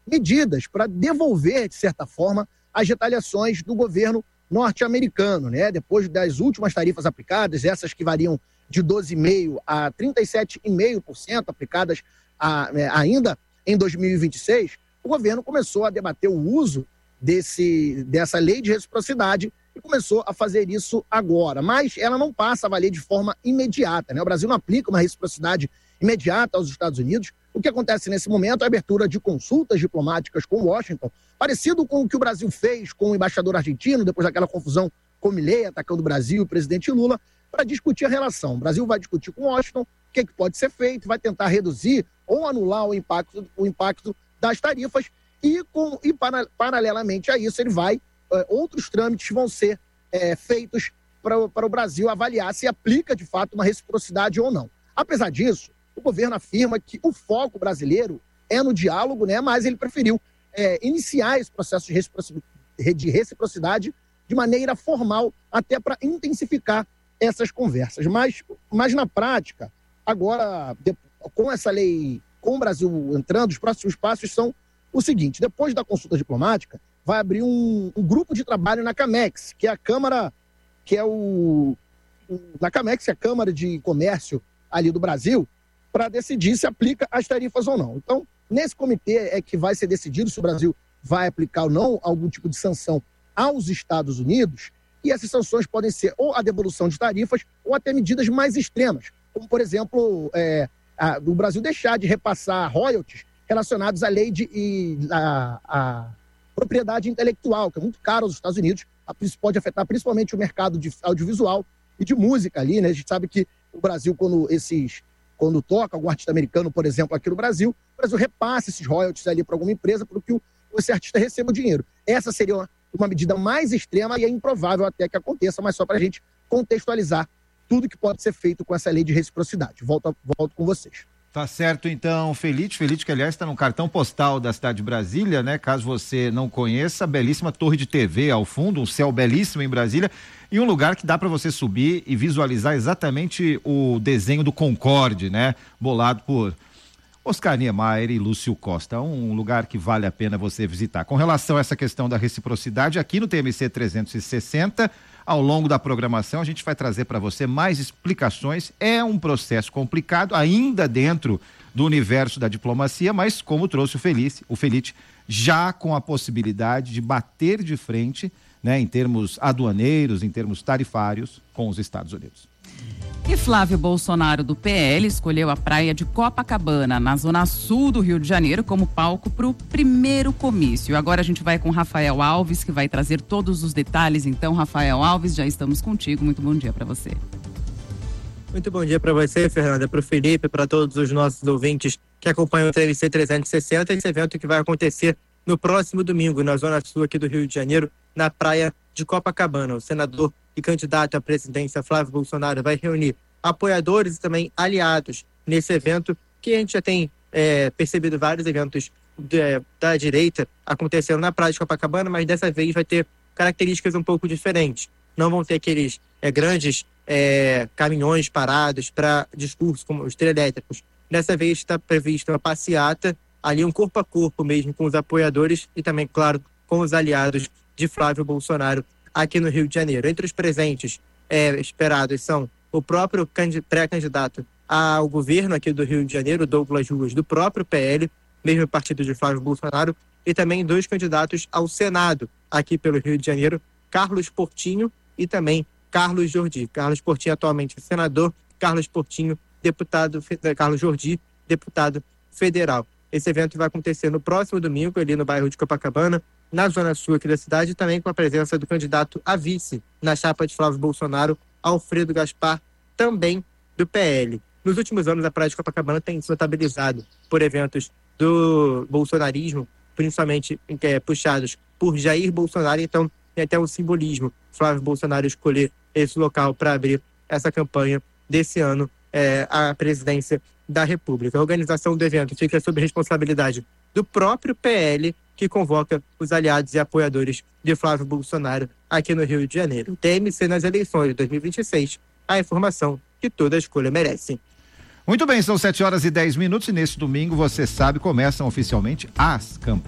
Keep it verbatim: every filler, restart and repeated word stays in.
medidas para devolver, de certa forma, as retaliações do governo norte-americano, né? Depois das últimas tarifas aplicadas, essas que variam de doze vírgula cinco por cento a trinta e sete vírgula cinco por cento aplicadas a, né, ainda em dois mil e vinte e seis, o governo começou a debater o uso desse, dessa lei de reciprocidade e começou a fazer isso agora. Mas ela não passa a valer de forma imediata, né? O Brasil não aplica uma reciprocidade imediata aos Estados Unidos. O que acontece nesse momento é a abertura de consultas diplomáticas com Washington, parecido com o que o Brasil fez com o embaixador argentino, depois daquela confusão com Milei atacando o Brasil e o presidente Lula, para discutir a relação. O Brasil vai discutir com Washington o que, é que pode ser feito, vai tentar reduzir ou anular o impacto, o impacto das tarifas e, com, e para, paralelamente a isso, ele vai, é, outros trâmites vão ser é, feitos para, para o Brasil avaliar se aplica de fato uma reciprocidade ou não. Apesar disso, o governo afirma que o foco brasileiro é no diálogo, né, mas ele preferiu é, iniciar esse processo de reciprocidade, de reciprocidade de maneira formal, até para intensificar essas conversas. Mas, mas na prática, agora, de, com essa lei, com o Brasil entrando, os próximos passos são o seguinte: depois da consulta diplomática, vai abrir um, um grupo de trabalho na CAMEX, que é a Câmara, que é o... Na CAMEX, que é a Câmara de Comércio ali do Brasil, para decidir se aplica as tarifas ou não. Então, nesse comitê é que vai ser decidido se o Brasil vai aplicar ou não algum tipo de sanção aos Estados Unidos, e essas sanções podem ser ou a devolução de tarifas ou até medidas mais extremas, como, por exemplo, é, a, o Brasil deixar de repassar royalties relacionados à lei de e, a, a propriedade intelectual, que é muito caro aos Estados Unidos, a, pode afetar principalmente o mercado de audiovisual e de música ali, né? A gente sabe que o Brasil, quando esses... quando toca algum artista americano, por exemplo, aqui no Brasil, o Brasil repassa esses royalties ali para alguma empresa para que o, esse artista receba o dinheiro. Essa seria uma, uma medida mais extrema e é improvável até que aconteça, mas só para a gente contextualizar tudo que pode ser feito com essa lei de reciprocidade. Volto, volto com vocês. Tá certo, então, Felite, Felite que aliás está no cartão postal da cidade de Brasília, né? Caso você não conheça, belíssima torre de T V ao fundo, um céu belíssimo em Brasília e um lugar que dá para você subir e visualizar exatamente o desenho do Concorde, né? Bolado por Oscar Niemeyer e Lúcio Costa, um lugar que vale a pena você visitar. Com relação a essa questão da reciprocidade, aqui no T M C trezentos e sessenta, ao longo da programação, a gente vai trazer para você mais explicações. É um processo complicado, ainda dentro do universo da diplomacia, mas como trouxe o Felite, o Felite já com a possibilidade de bater de frente, né, em termos aduaneiros, em termos tarifários, com os Estados Unidos. E Flávio Bolsonaro, do P L, escolheu a praia de Copacabana, na zona sul do Rio de Janeiro, como palco para o primeiro comício. Agora a gente vai com Rafael Alves, que vai trazer todos os detalhes. Então, Rafael Alves, já estamos contigo. Muito bom dia para você. Muito bom dia para você, Fernanda, para o Felipe, para todos os nossos ouvintes que acompanham o T M C trezentos e sessenta, esse evento que vai acontecer no próximo domingo, na zona sul aqui do Rio de Janeiro, na praia de Copacabana. O senador e candidato à presidência Flávio Bolsonaro vai reunir apoiadores e também aliados nesse evento, que a gente já tem é, percebido vários eventos de, da direita acontecendo na praia de Copacabana, mas dessa vez vai ter características um pouco diferentes. Não vão ter aqueles é, grandes é, caminhões parados para discursos como os trielétricos. Dessa vez está prevista uma passeata, ali um corpo a corpo mesmo com os apoiadores e também, claro, com os aliados de Flávio Bolsonaro aqui no Rio de Janeiro. Entre os presentes é, esperados são o próprio pré-candidato ao governo aqui do Rio de Janeiro, Douglas Ruas, do próprio P L, mesmo partido de Flávio Bolsonaro, e também dois candidatos ao Senado aqui pelo Rio de Janeiro, Carlos Portinho e também Carlos Jordi. Carlos Portinho atualmente senador, Carlos Portinho, deputado, Carlos Jordi, deputado federal. Esse evento vai acontecer no próximo domingo, ali no bairro de Copacabana, na zona sul aqui da cidade, também com a presença do candidato a vice na chapa de Flávio Bolsonaro, Alfredo Gaspar, também do P L. Nos últimos anos, a praia de Copacabana tem se notabilizado por eventos do bolsonarismo, principalmente é, puxados por Jair Bolsonaro, então tem até um simbolismo Flávio Bolsonaro escolher esse local para abrir essa campanha desse ano é, à presidência da República. A organização do evento fica sob responsabilidade do próprio P L, que convoca os aliados e apoiadores de Flávio Bolsonaro aqui no Rio de Janeiro. T M C nas eleições de dois mil e vinte e seis, a informação que toda escolha merece. Muito bem, são sete horas e dez minutos e nesse domingo, você sabe, começam oficialmente as campanhas.